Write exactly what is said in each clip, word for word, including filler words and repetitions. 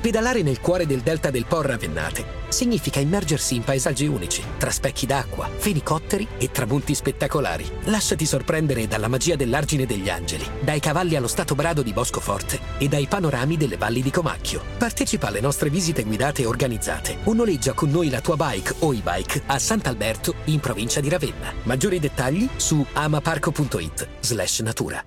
Pedalare nel cuore del delta del Po a Ravennate significa immergersi in paesaggi unici, tra specchi d'acqua, fenicotteri e tramonti spettacolari. Lasciati sorprendere dalla magia dell'Argine degli Angeli, dai cavalli allo Stato Brado di Boscoforte e dai panorami delle valli di Comacchio. Partecipa alle nostre visite guidate e organizzate o noleggia con noi la tua bike o e-bike a Sant'Alberto in provincia di Ravenna. Maggiori dettagli su amaparco.it slash natura.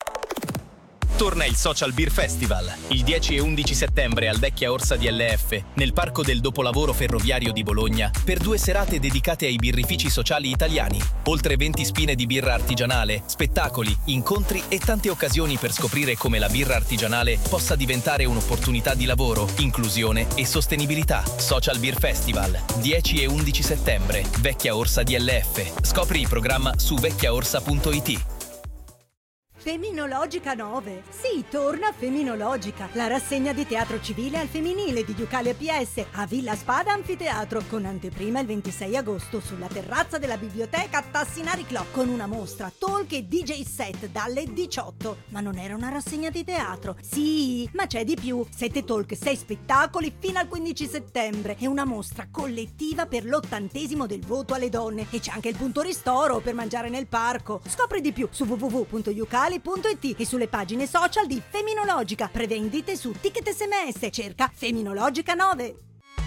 Torna il Social Beer Festival, il dieci e undici settembre al Vecchia Orsa D L F, nel Parco del Dopolavoro Ferroviario di Bologna, per due serate dedicate ai birrifici sociali italiani. Oltre venti spine di birra artigianale, spettacoli, incontri e tante occasioni per scoprire come la birra artigianale possa diventare un'opportunità di lavoro, inclusione e sostenibilità. Social Beer Festival, dieci e undici settembre, Vecchia Orsa D L F. Scopri il programma su vecchiaorsa punto it. Feminologica nove. Sì, torna Feminologica, la rassegna di teatro civile al femminile di Ducale P S a Villa Spada Anfiteatro, con anteprima il ventisei agosto sulla terrazza della biblioteca Tassinari Club, con una mostra, talk e D J set dalle diciotto. Ma non era una rassegna di teatro? Sì, ma c'è di più. Sette talk, sei spettacoli fino al quindici settembre e una mostra collettiva per l'ottantesimo del voto alle donne. E c'è anche il punto ristoro per mangiare nel parco. Scopri di più su w w w punto yucali punto it e sulle pagine social di Feminologica. Prevendite su Ticket S M S. Cerca Feminologica nove.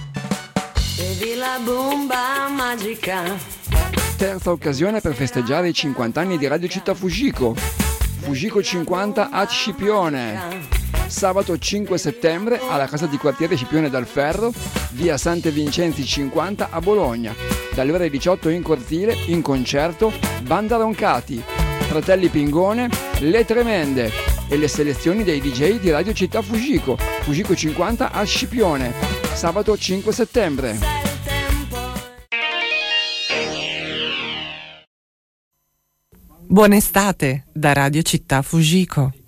Vedi la bomba magica. Terza occasione per festeggiare i cinquanta anni di Radio Città Fujiko. Fujiko cinquanta a Scipione. Sabato cinque settembre alla casa di quartiere Scipione dal Ferro, via Sante Vincenzi cinquanta a Bologna. Dalle ore diciotto in cortile, in concerto, Banda Roncati, Fratelli Pingone, Le Tremende e le selezioni dei D J di Radio Città Fujiko. Fujiko cinquanta a Scipione, sabato cinque settembre. Buona estate da Radio Città Fujiko.